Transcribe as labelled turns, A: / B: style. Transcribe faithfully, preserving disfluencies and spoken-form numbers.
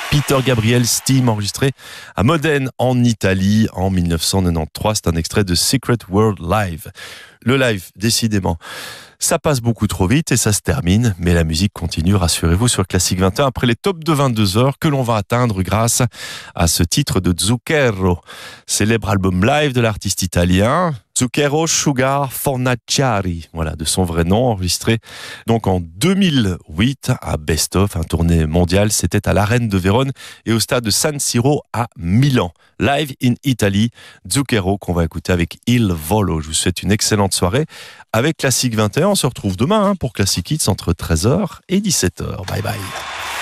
A: Peter Gabriel Steam, enregistré à Modène en Italie en mille neuf cent quatre-vingt-treize. C'est un extrait de Secret World Live. Le live, décidément, ça passe beaucoup trop vite et ça se termine, mais la musique continue, rassurez-vous, sur Classique vingt et un après les tops de vingt-deux heures que l'on va atteindre grâce à ce titre de Zucchero, célèbre album live de l'artiste italien Zucchero Sugar Fornaciari, voilà, de son vrai nom, enregistré donc en deux mille huit à Best of, un tournée mondial, c'était à l'Arène de Vérone et au stade de San Siro à Milan. Live in Italy, Zucchero qu'on va écouter avec Il Volo. Je vous souhaite une excellente soirée avec Classique vingt et un. On se retrouve demain hein, pour Classic Hits entre treize heures et dix-sept heures. Bye bye.